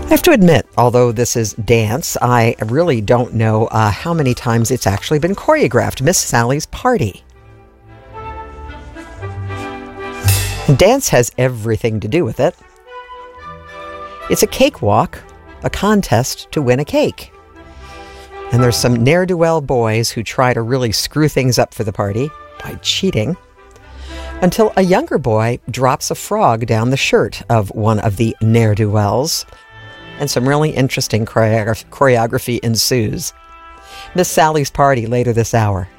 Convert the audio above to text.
I have to admit, although this is dance, I really don't know how many times it's actually been choreographed. Miss Sally's Party. Dance has everything to do with it. It's a cakewalk, a contest to win a cake. And there's some ne'er-do-well boys who try to really screw things up for the party by cheating, until a younger boy drops a frog down the shirt of one of the ne'er-do-wells, and some really interesting choreography ensues. Miss Sally's Party later this hour.